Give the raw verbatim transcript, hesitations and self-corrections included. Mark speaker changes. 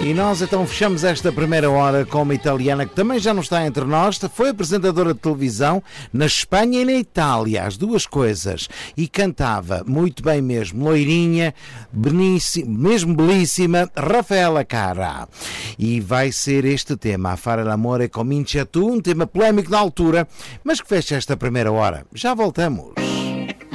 Speaker 1: E nós então fechamos esta primeira hora com uma italiana que também já não está entre nós. Foi apresentadora de televisão na Espanha e na Itália, as duas coisas, e cantava muito bem mesmo, loirinha, mesmo belíssima, Rafaela Carrà. E vai ser este tema, A Fare l'amore comincia tu, um tema polémico na altura, mas que fecha esta primeira hora. Já voltamos.